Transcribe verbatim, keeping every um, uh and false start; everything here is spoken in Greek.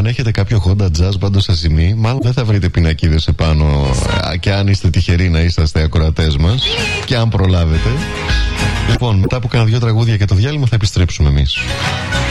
Αν έχετε κάποιο Honda Jazz πάντως σε ζημί, μάλλον δεν θα βρείτε πινακίδες επάνω. Και αν είστε τυχεροί να είσαστε ακροατές μας, και αν προλάβετε. Λοιπόν, μετά από κάνα δύο τραγούδια και το διάλειμμα θα επιστρέψουμε εμείς.